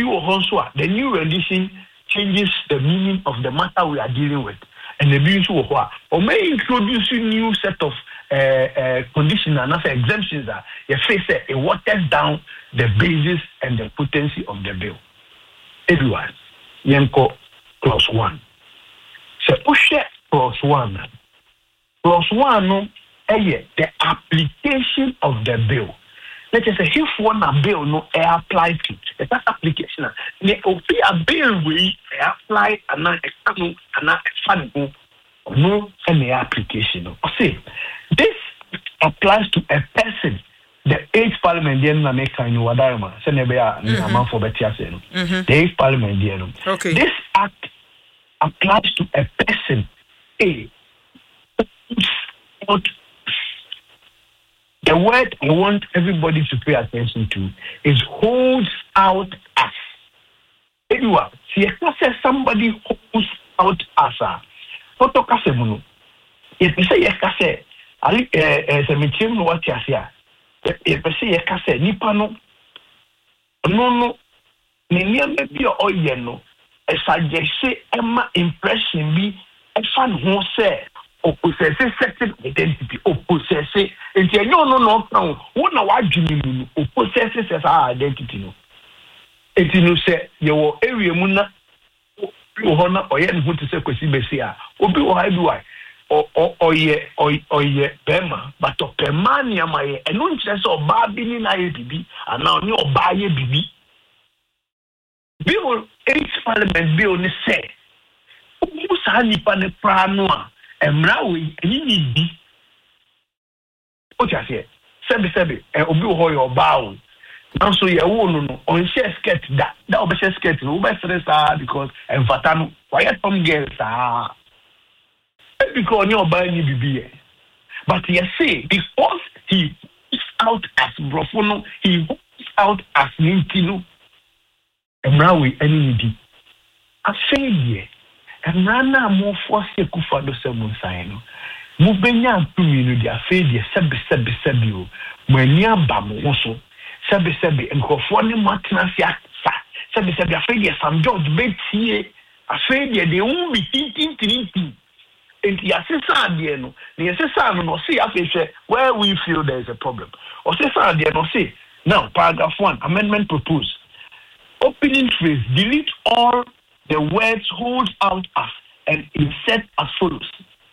also the new rendition changes the meaning of the matter we are dealing with. And the bill or may introduce a new set of conditions and exemptions that you face it waters down the basis and the potency of the bill. Everyone, Yanko clause 1. So push clause 1. Clause 1 no the application of the bill. Let us say if one a bill no apply to that application. The a bill we apply and no any application. See, this applies to a person. The 8th Parliament na make kind of wadarma. Se nebea na for betia say no. The 8th Parliament no. Okay. This act applies to a person. The word I want everybody to pay attention to is holds out as. Anyway, see, somebody holds out as a photo casemuno. If you say yes, case, as a medium, what you say, if you say yes, case, Nipano, no, Ninia maybe or yeno, a suggestion, Emma impression be a fan who say. Or possesses certain identity, or possesses, and you no, what now I dream, or possesses as our identity. No, and you say, your area muna, honor, or yet who to say, Quasibesia, or be why do I, or ye, Bema, but of Permania, my, and no chance of Barbie in IAB, and now no buy a BB. Bill 8th Parliament bill, say, who's honey pan a pranoa. Emrawi any be what you say sebi obi ho your bow now so you no on share skirt that obi share skirt no be stress because emfata no why some girls because your buy ni bibi but you say because he is out as brofono he is out as nintino emrawi any be a failure. And Nana more force a kufa do seven sign. Mubenya tumino dia fade sebi when ya bam also sebi and Cofoni Martinasia sebi afraid some George Betty afraid they won't be thinking. And the assessor no, the assessor no see after where we feel there is a problem. Or say no say now paragraph 1 amendment proposed. Opening phrase delete all the words hold out as and insert as follows.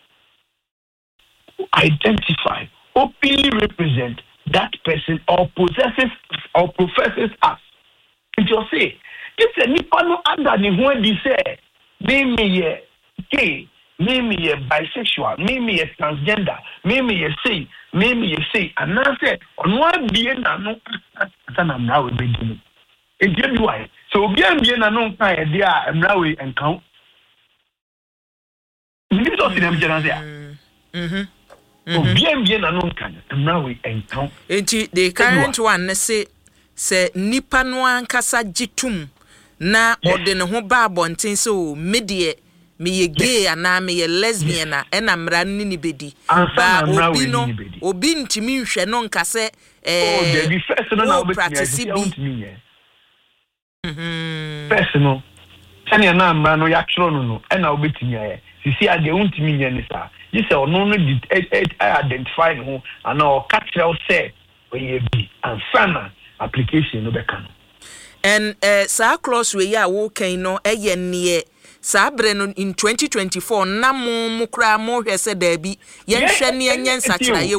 Identify, openly represent that person or possesses or professes as. And you say, this is a nipano under the when they say, maybe a gay, maybe a bisexual, maybe a transgender, maybe a say, and I said, on one being no, I'm now beginning. And you know why? So bien na no kan dia emrawe enkan. Ni so ti dem jena dia. Bien na no kan emrawe enkan. Enti the current one say nipa no ankasa gitum na ode ne ho ba abonten so medie me ye gay ana me ye lesbian na ena mra ni bedi ba obi ntimi hwe no nkase the first no na practice bi personal sani na mra no ya tro no e na obetinya ye sisi ade untimi nye ni sa you say no identify no and o catch say when you be and sana application no be kan and sa clause we ya wo kan no eye ne Sabre no in 2024 na mo kra mo hwese da bi ye hwe ne enye nsakira ye wo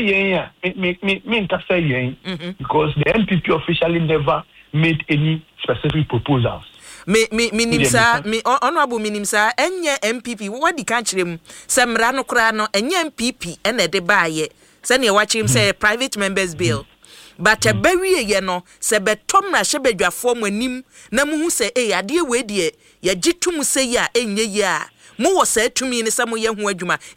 me say yen because the MPP officially never made any specific proposals. Minimsa, honorable Minimsa, enye MPP, what di kan kire mu? Se mra no kra no enye MPP ene de baaye. Se ne wa kire say private members bill. But a bewie ye no se betom na hyebedwafo mu anim na mu hu se ade we de ye gitum se ya enye ye a mo wo se tumi ne se mo ye ho adwuma